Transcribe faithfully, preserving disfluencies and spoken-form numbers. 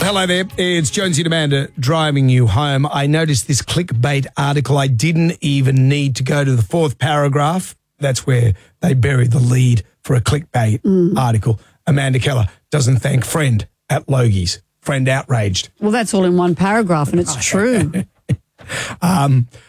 hello there. It's Jonesy and Amanda driving you home. I noticed this clickbait article. I didn't even need to go to the fourth paragraph. That's where they buried the lead for a clickbait mm. article. Amanda Keller doesn't thank friend at Logie's. Friend outraged. Well, that's all in one paragraph, and it's true. um,